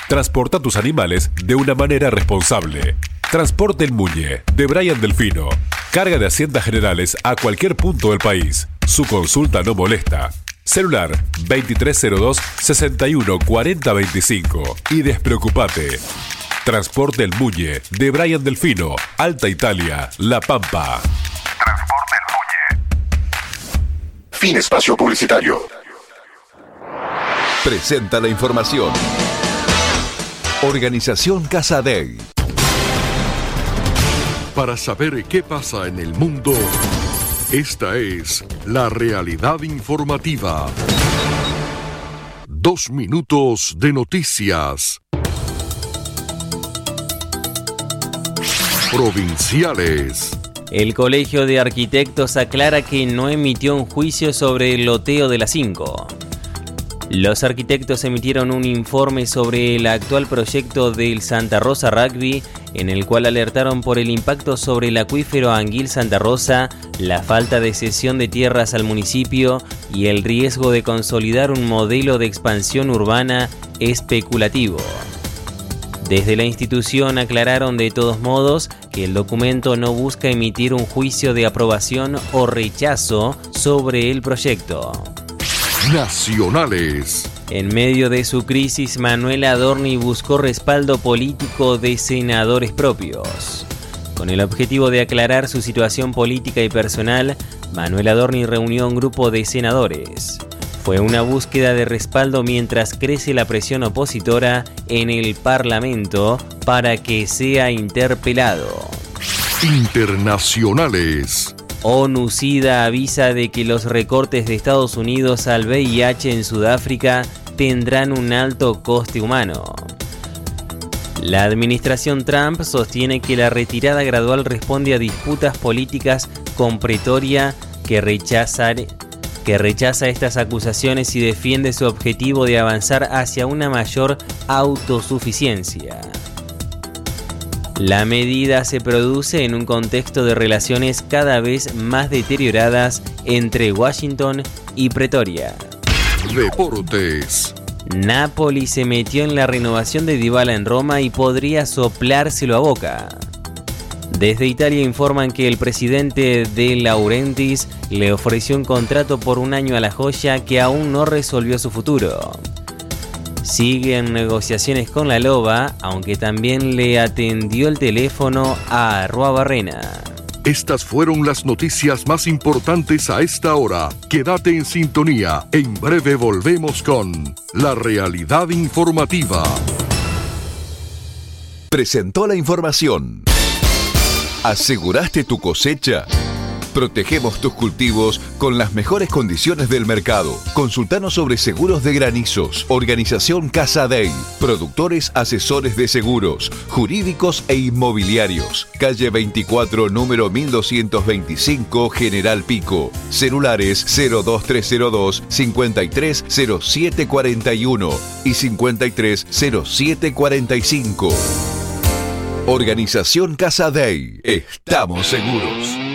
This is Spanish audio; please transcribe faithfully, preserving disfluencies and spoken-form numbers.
Transporta tus animales de una manera responsable. Transporte El Muñe, de Brian Delfino. Carga de haciendas generales a cualquier punto del país. Su consulta no molesta. Celular veintitrés cero dos, sesenta y uno cuarenta veinticinco. Y despreocupate. Transporte El Muñe, de Brian Delfino, Alta Italia, La Pampa. Transporte El Muñe. Fin espacio publicitario. Presenta la información. Organización Casadei. Para saber qué pasa en el mundo, esta es la realidad informativa. Dos minutos de noticias. Provinciales. El Colegio de Arquitectos aclara que no emitió un juicio sobre el loteo de la cinco. Los arquitectos emitieron un informe sobre el actual proyecto del Santa Rosa Rugby, en el cual alertaron por el impacto sobre el acuífero Anguil Santa Rosa, la falta de cesión de tierras al municipio y el riesgo de consolidar un modelo de expansión urbana especulativo. Desde la institución aclararon de todos modos que el documento no busca emitir un juicio de aprobación o rechazo sobre el proyecto. Nacionales. En medio de su crisis, Manuel Adorni buscó respaldo político de senadores propios. Con el objetivo de aclarar su situación política y personal, Manuel Adorni reunió un grupo de senadores. Fue una búsqueda de respaldo mientras crece la presión opositora en el Parlamento para que sea interpelado. Internacionales. ONU-SIDA avisa de que los recortes de Estados Unidos al V I H en Sudáfrica tendrán un alto coste humano. La administración Trump sostiene que la retirada gradual responde a disputas políticas con Pretoria que rechaza, que rechaza estas acusaciones y defiende su objetivo de avanzar hacia una mayor autosuficiencia. La medida se produce en un contexto de relaciones cada vez más deterioradas entre Washington y Pretoria. Deportes. Napoli se metió en la renovación de Dybala en Roma y podría soplárselo a Boca. Desde Italia informan que el presidente de Laurentiis le ofreció un contrato por un año a la joya que aún no resolvió su futuro. Siguen negociaciones con la Loba, aunque también le atendió el teléfono a Arruabarrena. Estas fueron las noticias más importantes a esta hora. Quédate en sintonía. En breve volvemos con La Realidad Informativa. Presentó la información. ¿Aseguraste tu cosecha? Protegemos tus cultivos con las mejores condiciones del mercado. Consultanos sobre seguros de granizos. Organización Casadei. Productores asesores de seguros, jurídicos e inmobiliarios. Calle veinticuatro, número mil doscientos veinticinco, General Pico. Celulares cero dos tres cero dos, cincuenta y tres cero siete cuarenta y uno y cincuenta y tres cero siete cuarenta y cinco. Organización Casadei. Estamos seguros.